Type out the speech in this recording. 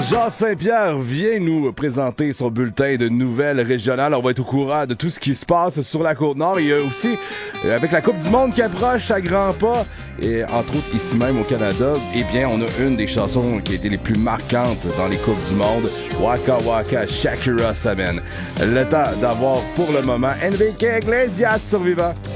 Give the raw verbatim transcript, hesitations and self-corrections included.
Jean Saint-Pierre vient nous présenter son bulletin de nouvelles régionales. On va être au courant de tout ce qui se passe sur la Côte-Nord. Il y a aussi, avec la Coupe du Monde qui approche à grands pas, et entre autres ici même au Canada, eh bien, on a une des chansons qui a été les plus marquantes dans les Coupes du Monde. Waka Waka Shakira s'amène. Le temps d'avoir pour le moment Enrique Iglesias survivant.